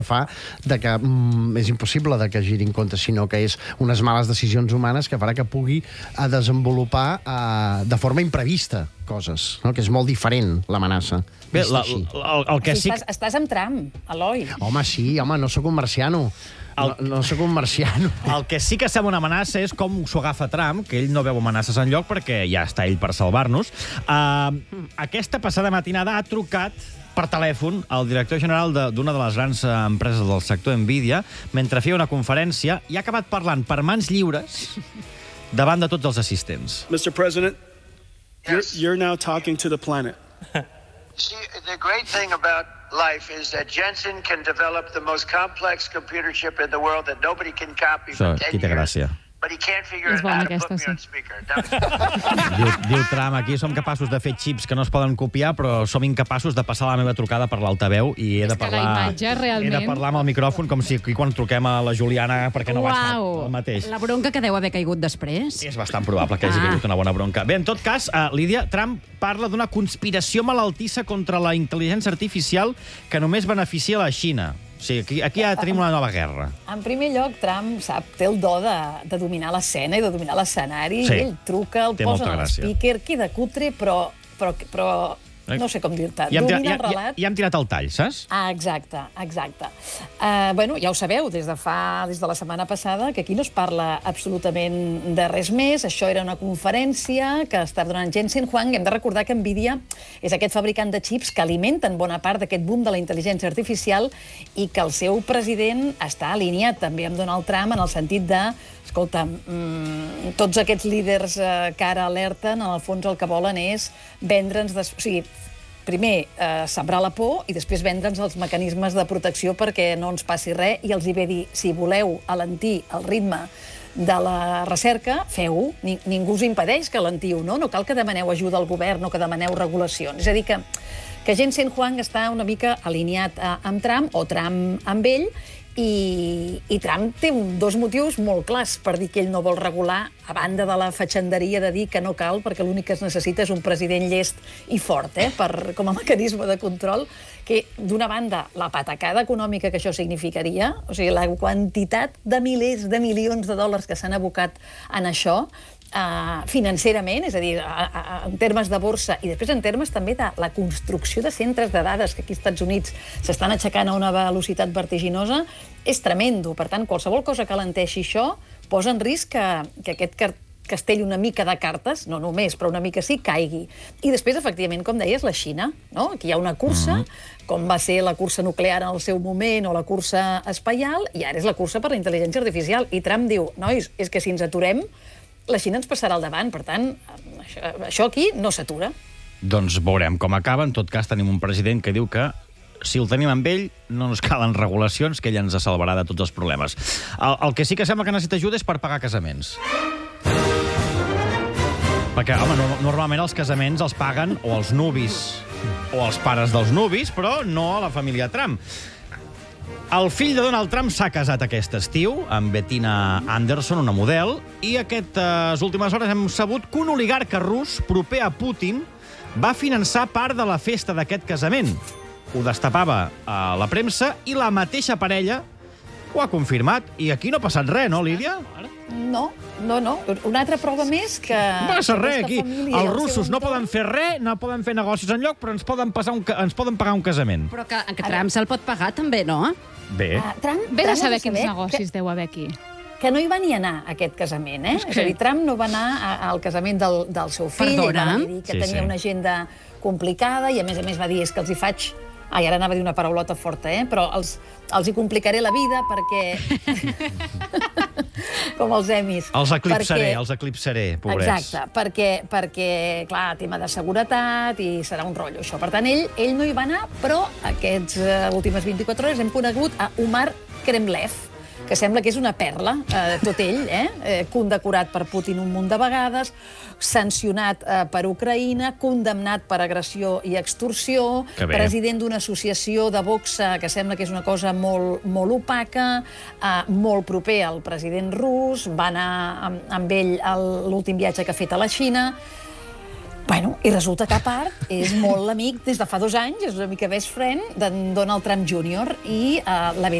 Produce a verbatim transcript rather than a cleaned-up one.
fa de que mm, és impossible de que giri en compte, sinó que és unes males decisions humanes que farà que pugui a desenvolupar uh, de forma imprevista coses, no? Que és molt diferent l'amenaça. Bé, la, el, el que sí... sí... Estàs, estàs amb Trump, Eloi. Home, sí, home, no sóc un marciano. El... No, no sóc un marciano. El que sí que sembla una amenaça és com s'ho agafa Trump, que ell no veu amenaces enlloc perquè ja està ell per salvar-nos. Uh, aquesta passada matinada ha trucat per telèfon el director general d'una de, de les grans empreses del sector Nvidia mentre feia una conferència i ha acabat parlant per mans lliures davant de tots els assistents. mister President, yes. you're, you're now talking to the planet. See, the great thing about life is that Jensen can develop the most complex computer chip in the world that nobody can copy for ten years. Gràcia. But he can't figure out how to put me on speaker. diu, diu Trump, aquí som capaços de fer xips que no es poden copiar, però som incapaços de passar la meva trucada per l'altaveu i he de parlar, imatge, realment... he de parlar amb el micròfon com si aquí quan truquem a la Juliana perquè no Uau. va estar el mateix. La bronca que deu haver caigut després. És bastant probable que hagi caigut una bona bronca. Bé, en tot cas, uh, Lídia, Trump parla d'una conspiració malaltissa contra la intel·ligència artificial que només beneficia la Xina. O sigui, aquí, aquí ja tenim una nova guerra. En primer lloc, Trump sap, té el do de, de dominar l'escena i de dominar l'escenari. Sí. I ell truca, el té posa en l'speaker, queda cutre, però, però, però no sé com dir-te. Ja hem, Domina ja, el relat. Ja, ja hem tirat el tall, saps? Ah, exacte, exacte. Uh, bueno, ja ho sabeu, des de fa des de la setmana passada, que aquí no es parla absolutament de res més. Això era una conferència que està donant Jensen Huang. Hem de recordar que Nvidia és aquest fabricant de xips que alimenten bona part d'aquest boom de la intel·ligència artificial i que el seu president està alineat també amb Donald Trump en el sentit de escolta, mmm, tots aquests líders eh, que ara alerten, en el fons el que volen és vendre'ns... Des... O sigui, primer eh, sembrar la por i després vendre'ns els mecanismes de protecció perquè no ens passi res i els hi ve dir, si voleu alentir el ritme de la recerca, feu-ho. Ni, ningú us impedeix que alentiu, no? No cal que demaneu ajuda al govern o que demaneu regulacions. És a dir, que, que Jensen Huang està una mica alineat a, amb Trump o Trump amb ell. I, i Trump té un, dos motius molt clars per dir que ell no vol regular, a banda de la fatxenderia de dir que no cal, perquè l'únic que es necessita és un president llest i fort, eh, per, com a mecanisme de control, que, d'una banda, la patacada econòmica que això significaria, o sigui, la quantitat de milers de milions de dòlars que s'han abocat en això, Uh, financerament, és a dir, a, a, en termes de borsa i després en termes també de la construcció de centres de dades que aquí als Estats Units s'estan aixecant a una velocitat vertiginosa, és tremendo. Per tant, qualsevol cosa que alenteixi això posa en risc que, que aquest castell una mica de cartes, no només, però una mica sí, caigui. I després, efectivament, com deies, la Xina, no? Aquí hi ha una cursa, mm-hmm. com va ser la cursa nuclear en el seu moment o la cursa espacial, i ara és la cursa per la intel·ligència artificial. I Trump diu, nois, és que si ens aturem, la Xina ens passarà al davant. Per tant, això, això aquí no s'atura. Doncs veurem com acaba. En tot cas, tenim un president que diu que si el tenim amb ell, no ens calen regulacions, que ell ens salvarà de tots els problemes. El, el que sí que sembla que necessita ajuda és per pagar casaments. Perquè, home, no, normalment els casaments els paguen o els nuvis o els pares dels nuvis, però no a la família Trump. El fill de Donald Trump s'ha casat aquest estiu amb Bettina Anderson, una model, i aquestes últimes hores hem sabut que un oligarca rus proper a Putin va finançar part de la festa d'aquest casament. Ho destapava a la premsa i la mateixa parella ho ha confirmat. I aquí no ha passat res, no, Lídia? No, no, no. Una altra prova més que... No passa res, aquí. Els russos no poden fer res, no poden fer negocis enlloc, però ens poden, passar un, ens poden pagar un casament. Però que, que Trump se'l pot pagar, també, no? Bé. Uh, Trump, Vés a Trump saber ha de quins saber negocis que, deu haver aquí. Que no hi va ni anar, a aquest casament, eh? És, que... és a dir, Trump no va anar a, al casament del, del seu fill, Perdona? va dir que Sí, tenia sí. una agenda complicada i, a més a més, va dir és que els hi faig... Ai, ara anava a dir una paraulota forta, eh? Però els, els hi complicaré la vida perquè... Com els emis. Els eclipsaré, perquè... els eclipsaré, pobrets. Exacte, perquè, perquè, clar, tema de seguretat i serà un rotllo, això. Per tant, ell, ell no hi va anar, però aquestes uh, últimes vint-i-quatre hores hem conegut a Umar Kremlev, que sembla que és una perla, eh, tot ell, eh? eh? Condecorat per Putin un munt de vegades, sancionat eh, per Ucraïna, condemnat per agressió i extorsió, president d'una associació de boxa que sembla que és una cosa molt, molt opaca, eh, molt proper al president rus, va anar amb, amb ell a l'últim viatge que ha fet a la Xina. Bueno, i resulta que a part és molt amic des de fa dos anys, és una mica best friend d'en Donald Trump júnior i uh, la veritat